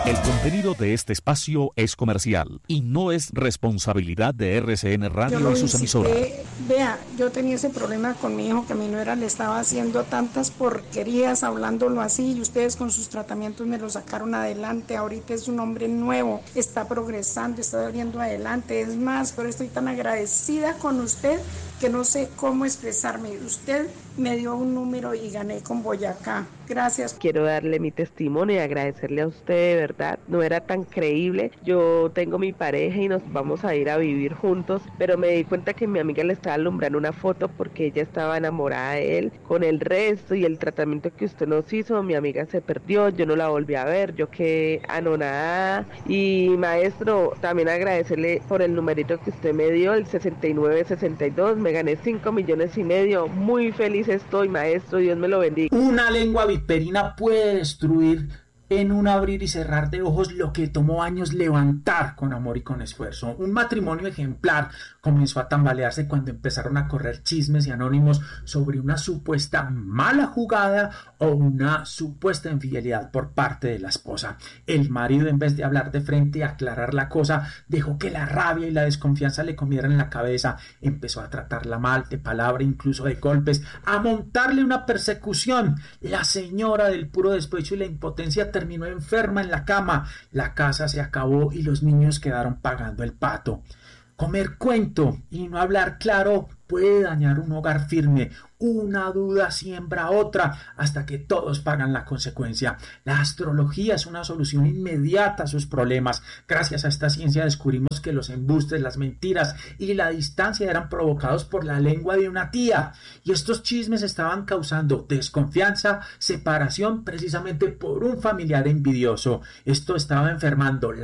El contenido de este espacio es comercial y no es responsabilidad de RCN Radio y sus emisoras. Vea, yo tenía ese problema con mi hijo, que mi nuera le estaba haciendo tantas porquerías hablándolo así, y ustedes con sus tratamientos me lo sacaron adelante. Ahorita es un hombre nuevo, está progresando, está saliendo adelante. Es más, por estoy tan agradecida con usted que no sé cómo expresarme. Usted me dio un número y gané con Boyacá. Gracias. Quiero darle mi testimonio y agradecerle a usted, de verdad. No era tan creíble. Yo tengo mi pareja y nos vamos a ir a vivir juntos, pero me di cuenta que mi amiga le estaba alumbrando una foto porque ella estaba enamorada de él. Con el resto y el tratamiento que usted nos hizo, mi amiga se perdió, yo no la volví a ver, yo quedé anonadada. Y maestro, también agradecerle por el numerito que usted me dio, el 6962, me gané 5,5 millones. Muy feliz estoy, maestro, Dios me lo bendiga. Una lengua viperina puede destruir en un abrir y cerrar de ojos lo que tomó años levantar con amor y con esfuerzo. Un matrimonio ejemplar comenzó a tambalearse cuando empezaron a correr chismes y anónimos sobre una supuesta mala jugada o una supuesta infidelidad por parte de la esposa. El marido, en vez de hablar de frente y aclarar la cosa, dejó que la rabia y la desconfianza le comieran la cabeza. Empezó a tratarla mal, de palabra, incluso de golpes, a montarle una persecución. La señora, del puro despecho y la impotencia, terminó enferma en la cama. La casa se acabó y los niños quedaron pagando el pato. Comer cuento y no hablar claro puede dañar un hogar firme. Una duda siembra otra hasta que todos pagan la consecuencia. La astrología es una solución inmediata a sus problemas. Gracias a esta ciencia descubrimos que los embustes, las mentiras y la distancia eran provocados por la lengua de una tía. Y estos chismes estaban causando desconfianza, separación, precisamente por un familiar envidioso. Esto estaba enfermando